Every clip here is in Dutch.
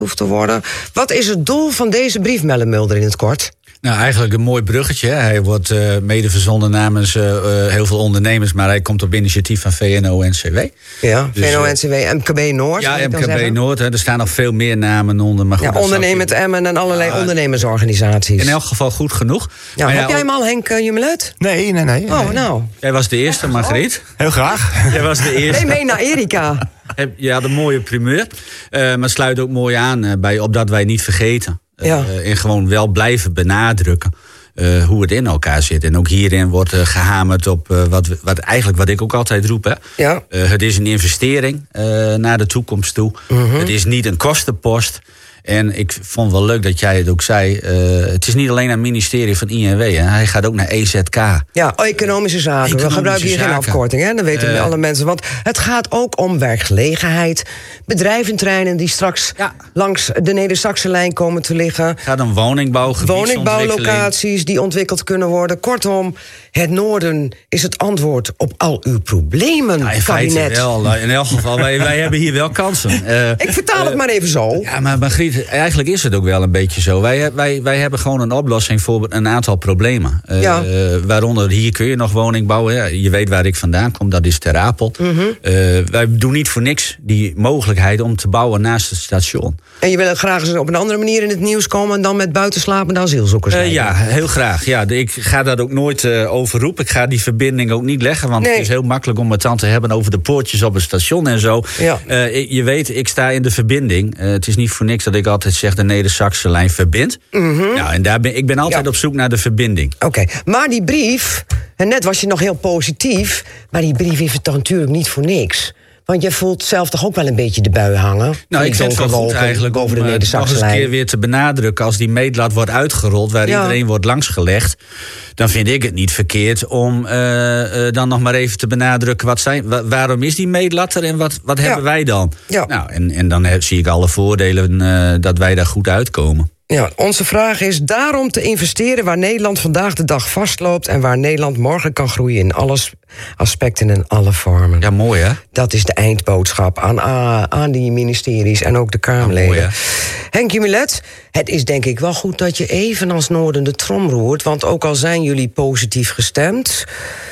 hoeft te worden. Wat is het doel van deze brief, Melle Mulder, in het kort? Nou, eigenlijk een mooi bruggetje. Hij wordt mede verzonden namens heel veel ondernemers, maar hij komt op initiatief van VNO-NCW. Ja, dus, VNO-NCW, MKB Noord. Ja, MKB Noord. Er staan nog veel meer namen onder. Maar goed, Ondernemend Emmen en allerlei ondernemersorganisaties. In elk geval goed genoeg. Ja, heb jij hem al, Henk Jumelet? Nee. Oh, nou. Jij was de eerste, Margriet. Heel graag. Jij was de eerste. Nee, mee naar Erika. Je had een mooie primeur. Maar sluit ook mooi aan bij opdat wij niet vergeten. En gewoon wel blijven benadrukken hoe het in elkaar zit. En ook hierin wordt gehamerd op wat ik ook altijd roep. Hè. Ja. Het is een investering naar de toekomst toe. Mm-hmm. Het is niet een kostenpost. En ik vond wel leuk dat jij het ook zei. Het is niet alleen aan het ministerie van INW. Hè. Hij gaat ook naar EZK. Ja, economische zaken. We gebruiken hier geen afkorting. Hè. Dat weten alle mensen. Want het gaat ook om werkgelegenheid. Bedrijventreinen die straks langs de Neder-Saxe-lijn komen te liggen. Het gaat om woningbouw, woningbouwlocaties die ontwikkeld kunnen worden. Kortom, het noorden is het antwoord op al uw problemen, in kabinet. Feite wel. In elk geval, wij hebben hier wel kansen. Ik vertaal het maar even zo. Ja, maar Margriet, eigenlijk is het ook wel een beetje zo. Wij hebben gewoon een oplossing voor een aantal problemen. Waaronder, hier kun je nog woning bouwen. Ja, je weet waar ik vandaan kom, dat is Ter Apel. Mm-hmm. Wij doen niet voor niks die mogelijkheid om te bouwen naast het station. En je wil graag eens op een andere manier in het nieuws komen en dan met buitenslapende asielzoekers? Ja, heel graag. Ja, ik ga dat ook nooit overroepen. Ik ga die verbinding ook niet leggen, want het is heel makkelijk om het dan te hebben over de poortjes op het station en zo. Ja. Je weet, ik sta in de verbinding. Het is niet voor niks dat ik altijd zeg de Neder-Saxe-lijn verbindt. Mm-hmm. Nou, en ik ben altijd op zoek naar de verbinding. Oké, maar die brief, en net was je nog heel positief, maar die brief is het dan natuurlijk niet voor niks. Want je voelt zelf toch ook wel een beetje de bui hangen? Nou, ik vind het wel goed eigenlijk om nog eens een keer weer te benadrukken. Als die meetlat wordt uitgerold, waar iedereen wordt langsgelegd, dan vind ik het niet verkeerd om dan nog maar even te benadrukken waarom is die meetlat er en wat hebben wij dan? Ja. Nou, en dan zie ik alle voordelen dat wij daar goed uitkomen. Ja, onze vraag is daarom te investeren waar Nederland vandaag de dag vastloopt en waar Nederland morgen kan groeien in alle aspecten en alle vormen. Ja, mooi hè? Dat is de eindboodschap aan die ministeries en ook de Kamerleden. Ja, Henk Jumelet, het is denk ik wel goed dat je even als Noorden de trom roert, want ook al zijn jullie positief gestemd,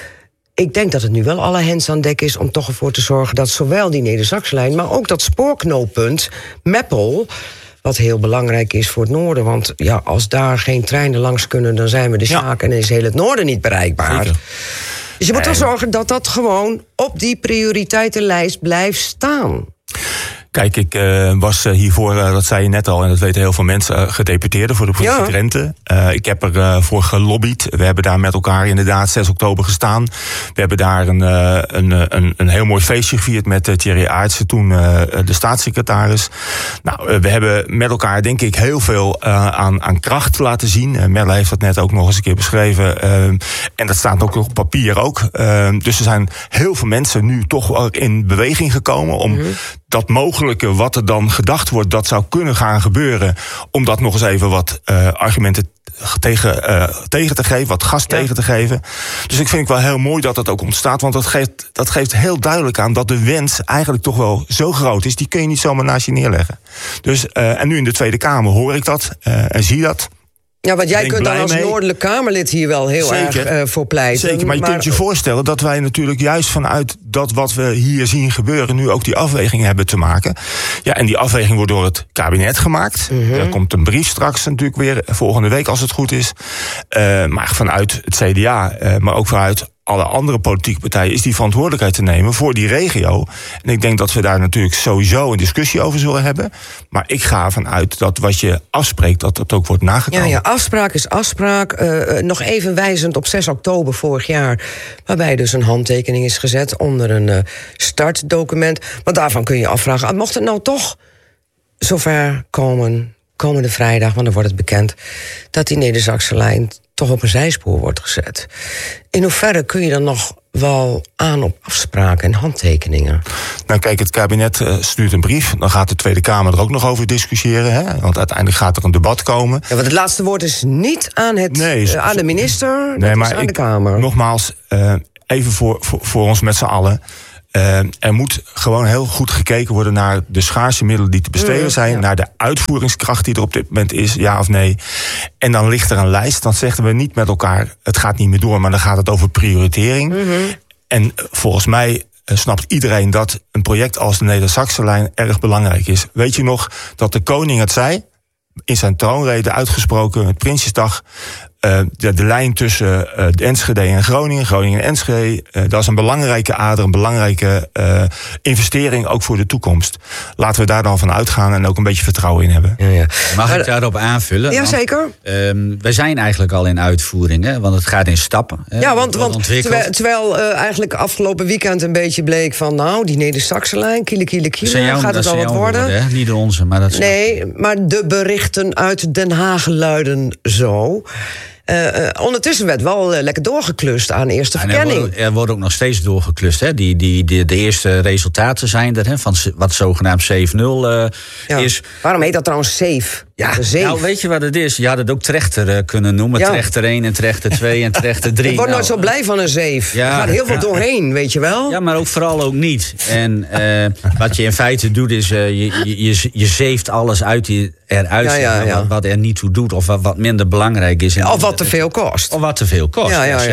ik denk dat het nu wel alle hens aan dek is om toch ervoor te zorgen dat zowel die Neder-Saxe-lijn, maar ook dat spoorknooppunt Meppel, wat heel belangrijk is voor het noorden. Want ja, als daar geen treinen langs kunnen, dan zijn we de sjaak en is heel het noorden niet bereikbaar. Zeker. Dus je moet wel zorgen dat dat gewoon op die prioriteitenlijst blijft staan. Kijk, ik was hiervoor, dat zei je net al, en dat weten heel veel mensen, gedeputeerde voor de provincie Drenthe. Ik heb ervoor gelobbyd. We hebben daar met elkaar inderdaad 6 oktober gestaan. We hebben daar een heel mooi feestje gevierd met Thierry Aartsen, toen de staatssecretaris. Nou, we hebben met elkaar denk ik heel veel aan kracht laten zien. Melle heeft dat net ook nog eens een keer beschreven. En dat staat ook op papier ook. Dus er zijn heel veel mensen nu toch in beweging gekomen om dat mogelijke wat er dan gedacht wordt dat zou kunnen gaan gebeuren, om dat nog eens even wat argumenten tegen te geven, wat gas tegen te geven. Dus ik vind het wel heel mooi dat dat ook ontstaat, want dat geeft heel duidelijk aan dat de wens eigenlijk toch wel zo groot is, die kun je niet zomaar naast je neerleggen. Dus, en nu in de Tweede Kamer hoor ik dat en zie dat. Ja, want jij kunt dan als Noordelijk Kamerlid hier wel heel erg voor pleiten. Zeker, maar je kunt je voorstellen dat wij natuurlijk juist vanuit dat wat we hier zien gebeuren nu ook die afweging hebben te maken. Ja, en die afweging wordt door het kabinet gemaakt. Er komt een brief straks natuurlijk weer, volgende week als het goed is. Maar vanuit het CDA, maar ook vanuit alle andere politieke partijen is die verantwoordelijkheid te nemen voor die regio. En ik denk dat we daar natuurlijk sowieso een discussie over zullen hebben. Maar ik ga ervan uit dat wat je afspreekt, dat dat ook wordt nagekomen. Ja, afspraak is afspraak. Nog even wijzend op 6 oktober vorig jaar, waarbij dus een handtekening is gezet onder een startdocument. Want daarvan kun je afvragen, mocht het nou toch zover komen, komende vrijdag, want dan wordt het bekend, dat die Neder-Saxe-lijn toch op een zijspoor wordt gezet. In hoeverre kun je dan nog wel aan op afspraken en handtekeningen? Nou kijk, het kabinet stuurt een brief. Dan gaat de Tweede Kamer er ook nog over discussiëren. Hè? Want uiteindelijk gaat er een debat komen. Ja, want het laatste woord is niet aan aan de minister, nee, dat maar is aan de Kamer. Nogmaals, even voor ons met z'n allen. Er moet gewoon heel goed gekeken worden naar de schaarse middelen die te besteden zijn. Naar de uitvoeringskracht die er op dit moment is, ja of nee. En dan ligt er een lijst. Dan zeggen we niet met elkaar, het gaat niet meer door, maar dan gaat het over prioritering. En volgens mij snapt iedereen dat een project als de Neder-Saxe-lijn erg belangrijk is. Weet je nog dat de koning het zei, in zijn troonrede uitgesproken met Prinsjesdag, de lijn tussen de Enschede en Groningen, Groningen en Enschede, dat is een belangrijke ader, een belangrijke investering ook voor de toekomst. Laten we daar dan van uitgaan en ook een beetje vertrouwen in hebben. Ja. Mag ik daarop aanvullen? Ja, zeker. Wij zijn eigenlijk al in uitvoering, hè, want het gaat in stappen. Ja, want terwijl eigenlijk afgelopen weekend een beetje bleek van, nou, die Neder-Saxe-lijn, kiele, gaat het al wat worden? Hè? Niet de onze, maar dat maar de berichten uit Den Haag luiden zo. Ondertussen werd wel lekker doorgeklust aan eerste verkenning. Er wordt ook nog steeds doorgeklust. Hè. De eerste resultaten zijn er, hè, van wat zogenaamd 7-0 is. Waarom heet dat trouwens safe? Ja, nou, weet je wat het is? Je had het ook trechter kunnen noemen. Ja. Trechter 1 en trechter 2 en trechter 3. Ik word nooit zo blij van een zeef. Ja. Er gaat heel veel doorheen, weet je wel. Ja, maar ook vooral ook niet. En wat je in feite doet is, je zeeft alles eruit. Wat er niet toe doet of wat minder belangrijk is. Of wat te veel kost. Of wat te veel kost,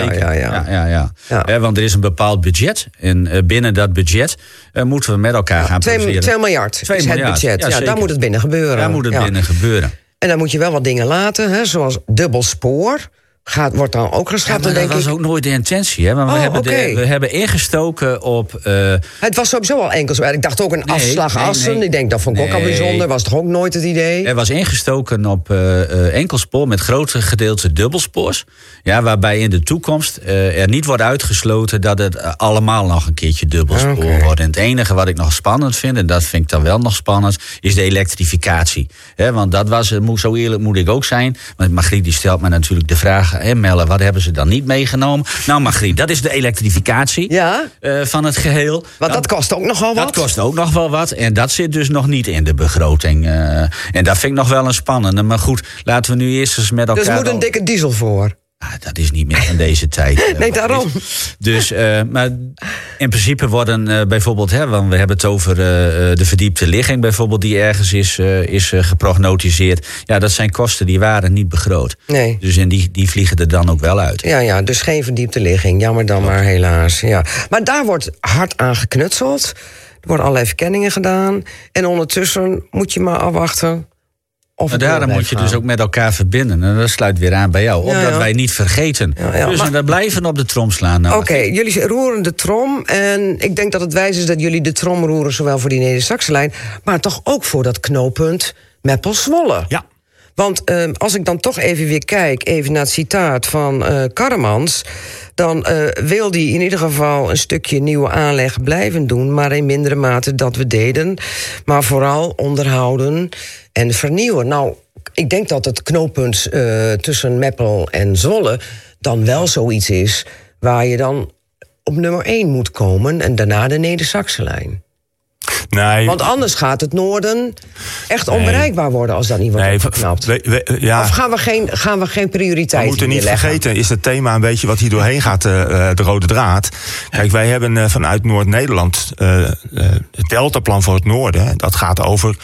Ja. Want er is een bepaald budget. En binnen dat budget moeten we met elkaar gaan produceren. 2 miljard is het budget. Ja, daar moet het binnen gebeuren. Daar moet het binnen gebeuren. En dan moet je wel wat dingen laten, hè, zoals dubbel spoor. Wordt dan ook geschat, denk ik. Dat was ook nooit de intentie, hè? Want we hebben ingestoken op. Het was sowieso al enkel. Ik dacht ook een afslag Assen. Nee. Ik denk, dat vond ik ook al bijzonder. Was toch ook nooit het idee? Er was ingestoken op enkelspoor met grote gedeelte dubbelspoors. Ja, waarbij in de toekomst er niet wordt uitgesloten dat het allemaal nog een keertje dubbelspoor wordt. En het enige wat ik nog spannend vind, en dat vind ik dan wel nog spannend, is de elektrificatie. Want dat was, zo eerlijk moet ik ook zijn. Want Margriet die stelt me natuurlijk de vraag. Melle, wat hebben ze dan niet meegenomen? Nou, Margriet, dat is de elektrificatie van het geheel. Want dat kost ook nogal wat. Dat kost ook nog wel wat. En dat zit dus nog niet in de begroting. En dat vind ik nog wel een spannende. Maar goed, laten we nu eerst eens met elkaar. Dus moet een dikke diesel voor. Dat is niet meer van deze tijd. Nee, daarom. Dus, maar in principe worden bijvoorbeeld, want we hebben het over de verdiepte ligging bijvoorbeeld, die ergens is geprognotiseerd. Ja, dat zijn kosten die waren niet begroot. Nee. Dus en die vliegen er dan ook wel uit. Ja, dus geen verdiepte ligging. Jammer dan maar, helaas. Ja. Maar daar wordt hard aan geknutseld. Er worden allerlei verkenningen gedaan. En ondertussen moet je maar afwachten. Maar daarom moet je dus ook met elkaar verbinden. En dat sluit weer aan bij jou. Opdat wij niet vergeten. Dus we blijven op de trom slaan. Oké, jullie roeren de trom. En ik denk dat het wijs is dat jullie de trom roeren, zowel voor die Neder-Saxe-lijn, maar toch ook voor dat knooppunt Meppel-Zwolle. Ja. Want als ik dan toch even weer kijk, even naar het citaat van Karremans, dan wil die in ieder geval een stukje nieuwe aanleg blijven doen, maar in mindere mate dat we deden. Maar vooral onderhouden en vernieuwen. Nou, ik denk dat het knooppunt tussen Meppel en Zwolle dan wel zoiets is waar je dan op nummer 1 moet komen en daarna de Neder-Saxe-lijn. Nee. Want anders gaat het noorden echt onbereikbaar worden als dat niet wordt opgeknapt. Of gaan we geen prioriteit we moeten niet vergeten, is het thema een beetje wat hier doorheen gaat, de rode draad. Kijk, wij hebben vanuit Noord-Nederland het deltaplan voor het noorden. Dat gaat over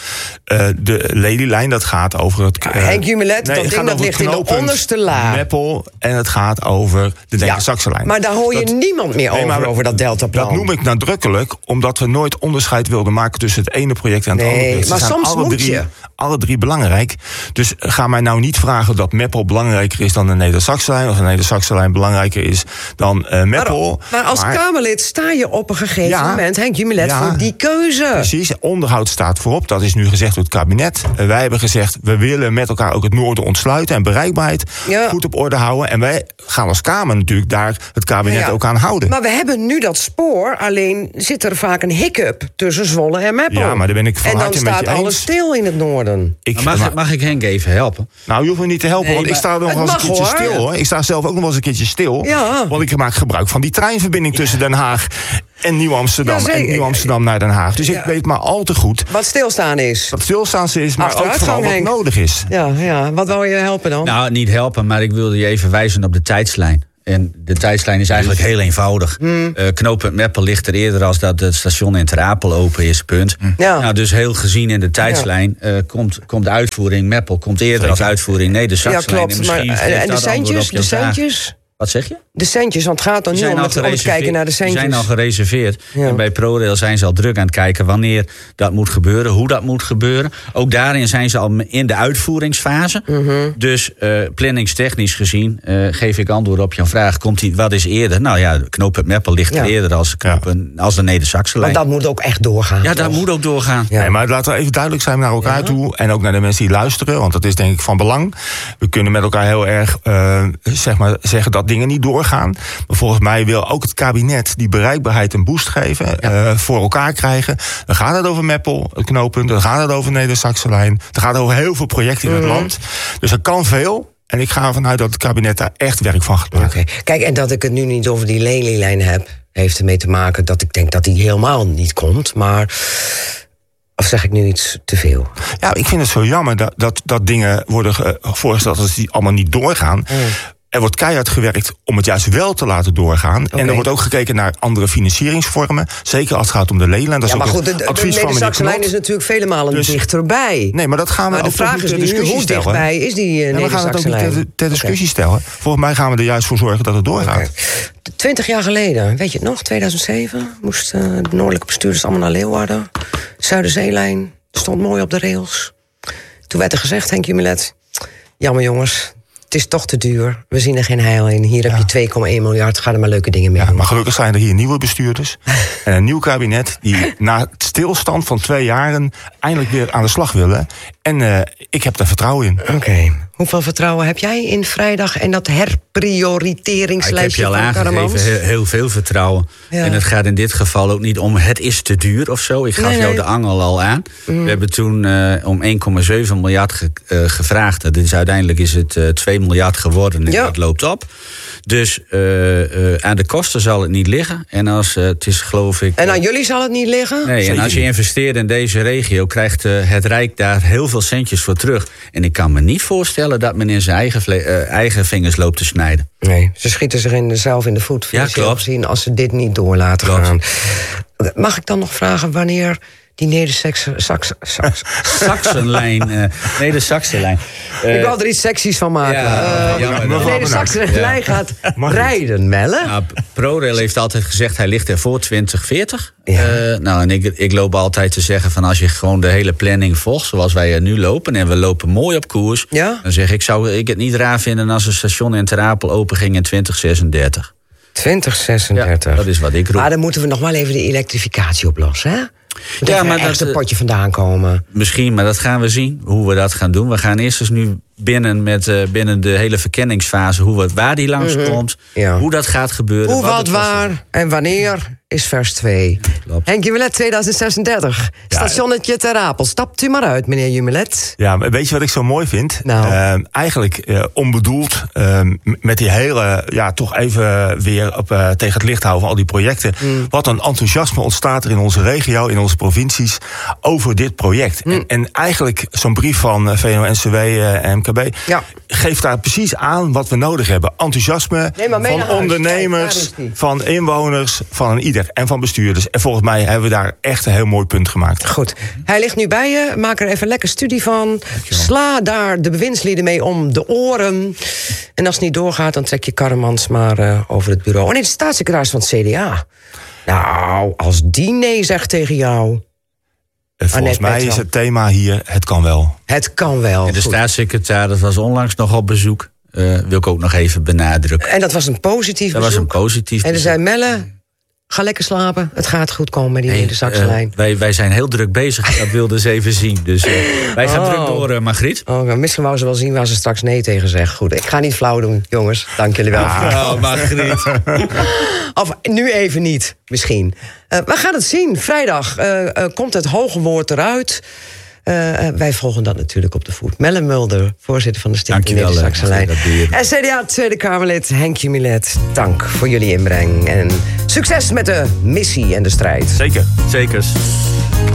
de Lelylijn, dat gaat over het... Henk Jumelet, dat ding dat ligt in de onderste laag. Meppel, en het gaat over de Neder-Saxe-lijn. Maar daar hoor je niemand meer over dat deltaplan. Dat noem ik nadrukkelijk, omdat we nooit onderscheid wilden maken tussen het ene project en het andere project. Maar soms moet je. Alle drie belangrijk. Dus ga mij nou niet vragen dat Meppel belangrijker is dan de Neder-Saxe-lijn, of de Neder-Saxe-lijn belangrijker is dan Meppel. Maar als Kamerlid sta je op een gegeven moment, Henk Jumelet, voor die keuze. Precies, onderhoud staat voorop. Dat is nu gezegd door het kabinet. Wij hebben gezegd, we willen met elkaar ook het noorden ontsluiten en bereikbaarheid goed op orde houden. En wij gaan als Kamer natuurlijk daar het kabinet ook aan houden. Maar we hebben nu dat spoor, alleen zit er vaak een hiccup tussen Zwolle en Meppel. Ja, maar daar ben ik van harte met je eens. En dan staat alles stil in het noorden. Mag ik Henk even helpen? Nou, je hoeft me niet te helpen, want ik sta nog wel eens een keertje stil, hoor. Ik sta zelf ook nog wel eens een keertje stil. Ja. Want ik maak gebruik van die treinverbinding tussen Den Haag en Nieuw-Amsterdam. En Nieuw-Amsterdam naar Den Haag. Dus ik weet maar al te goed wat stilstaan is. Wat stilstaan is, maar ook vooral wat nodig is. Ja. Wat wou je helpen dan? Nou, niet helpen, maar ik wilde je even wijzen op de tijdslijn. En de tijdslijn is eigenlijk heel eenvoudig. Knooppunt Meppel ligt er eerder als dat het station in Ter Apel open is, punt. Ja. Nou, dus heel gezien in de tijdslijn komt de uitvoering Meppel komt eerder als uitvoering Neder-Saxelijn. Ja, klopt. En de centjes? Wat zeg je? De centjes, want het gaat dan nu om het kijken naar de centjes. Die zijn al gereserveerd. Ja. En bij ProRail zijn ze al druk aan het kijken wanneer dat moet gebeuren, hoe dat moet gebeuren. Ook daarin zijn ze al in de uitvoeringsfase. Dus planningstechnisch gezien geef ik antwoord op jouw vraag. Wat is eerder? Nou ja, knooppunt Meppel ligt er eerder als de Neder-Saxelijn. Maar dat moet ook echt doorgaan. Ja, dat moet ook doorgaan. Ja. Nee, maar laten we even duidelijk zijn naar elkaar toe. En ook naar de mensen die luisteren. Want dat is denk ik van belang. We kunnen met elkaar heel erg zeggen dat dingen niet doorgaan. Maar volgens mij wil ook het kabinet die bereikbaarheid een boost geven. Voor elkaar krijgen. Dan gaat het over Meppel, het knooppunt. Dan gaat het over Neder-Saxelijn. Dan gaat het over heel veel projecten in het land. Dus er kan veel. En ik ga ervan uit dat het kabinet daar echt werk van gaat maken. Kijk, en dat ik het nu niet over die Lelylijn heb, heeft ermee te maken dat ik denk dat die helemaal niet komt. Maar of zeg ik nu iets te veel? Ja, ik vind het zo jammer dat dingen worden voorgesteld dat die allemaal niet doorgaan. Er wordt keihard gewerkt om het juist wel te laten doorgaan. En er wordt ook gekeken naar andere financieringsvormen. Zeker als het gaat om de Lelylijn. Dat is maar goed, de Neder-Saxelijn is natuurlijk vele malen dichterbij. Nee, maar dat gaan we ook de vraag is nu, hoe dichtbij is die Neder-Saxelijn? We gaan het ook niet ter discussie stellen. Volgens mij gaan we er juist voor zorgen dat het doorgaat. 20 jaar geleden, weet je het nog, 2007... moesten de noordelijke bestuurders allemaal naar Leeuwarden. Zuiderzeelijn stond mooi op de rails. Toen werd er gezegd, Henk Milet, jammer jongens, het is toch te duur. We zien er geen heil in. Hier heb je 2,1 miljard. Ga er maar leuke dingen mee doen. Maar gelukkig zijn er hier nieuwe bestuurders. En een nieuw kabinet die na het stilstand van 2 jaren eindelijk weer aan de slag willen. En ik heb daar vertrouwen in. Oké. Hoeveel vertrouwen heb jij in vrijdag en dat herprioriteringslijstje van Karremans? Ik heb je al aangegeven, heel veel vertrouwen. Ja. En het gaat in dit geval ook niet om het is te duur of zo. Ik gaf jou de angel al aan. We hebben toen om 1,7 miljard gevraagd. Dus uiteindelijk is het 2 miljard geworden en dat loopt op. Dus aan de kosten zal het niet liggen. En als het is, geloof ik. En aan jullie zal het niet liggen? Nee, en als je investeert in deze regio, krijgt het Rijk daar heel veel centjes voor terug. En ik kan me niet voorstellen dat men in zijn eigen vingers loopt te snijden. Nee, ze schieten zich zelf in de voet. Ja, klopt. Gezien als ze dit niet door laten gaan. Mag ik dan nog vragen wanneer die Neder-Saxelijn. Neder-Saxelijn. Ik wil er iets seksies van maken. De Neder-Saxelijn gaat rijden, Melle. Nou, ProRail heeft altijd gezegd, hij ligt er voor 2040. En ik loop altijd te zeggen van als je gewoon de hele planning volgt, zoals wij er nu lopen, en we lopen mooi op koers, dan zeg ik, zou ik het niet raar vinden als een station in Ter Apel open ging in 2036. 2036. Ja, dat is wat ik roep. Maar dan moeten we nog wel even de elektrificatie oplossen, hè? Maar dat een potje vandaan komen. Misschien, maar dat gaan we zien, hoe we dat gaan doen. We gaan eerst eens nu binnen de hele verkenningsfase, waar die langskomt, hoe dat gaat gebeuren. Hoe, wat, waar en wanneer is vers 2. Henk Jumelet 2036. Stationnetje Ter Apel. Stapt u maar uit, meneer Jumelet. Ja, maar weet je wat ik zo mooi vind? Nou. Eigenlijk onbedoeld, met die hele, toch even weer tegen het licht houden van al die projecten. Wat een enthousiasme ontstaat er in onze regio, in onze provincies, over dit project. En eigenlijk zo'n brief van VNO-NCW en MKB geeft daar precies aan wat we nodig hebben. Enthousiasme van ondernemers, van inwoners, van een ieder. En van bestuurders. En volgens mij hebben we daar echt een heel mooi punt gemaakt. Goed. Hij ligt nu bij je. Maak er even lekker studie van. Dankjewel. Sla daar de bewindslieden mee om de oren. En als het niet doorgaat, dan trek je Karremans maar over het bureau. Oh nee, de staatssecretaris van het CDA. Nou, als die nee zegt tegen jou. Volgens mij is het thema hier, het kan wel. Het kan wel. En de staatssecretaris was onlangs nog op bezoek. Wil ik ook nog even benadrukken. En dat was een positief bezoek. En er zei Melle, ga lekker slapen. Het gaat goed komen met die Neder-Saxelijn. Wij zijn heel druk bezig. Dat wilden ze even zien. Dus wij gaan druk door, Margriet. Misschien wou ze wel zien waar ze straks nee tegen zegt. Goed, ik ga niet flauw doen, jongens. Dank jullie wel. Margriet. Of nu even niet, misschien. We gaan het zien. Vrijdag komt het hoge woord eruit. Wij volgen dat natuurlijk op de voet. Melle Mulder, voorzitter van de Stichting Neder-Saxelijn. En CDA Tweede Kamerlid Henk Jumelet, dank voor jullie inbreng. En succes met de missie en de strijd. Zeker. Zekers.